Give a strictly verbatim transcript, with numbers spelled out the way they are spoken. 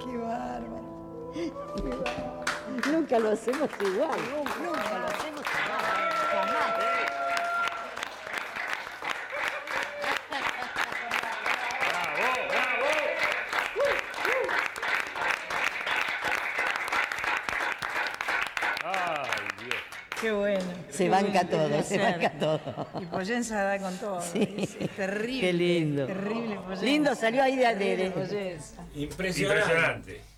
Qué bárbaro. Qué bárbaro. Nunca lo hacemos igual. Nunca, nunca lo hacemos igual. Jamás. ¡Bravo, bravo! ¡Ay, Dios! Qué bueno. Se qué banca bueno, todo, qué se placer. banca todo. Y Poyensa da con todo. Sí. Es, es terrible. Qué lindo. Terrible Poyensa. Lindo salió ahí de- de- Terrible de- Poyensa. Impresionante. Impresionante.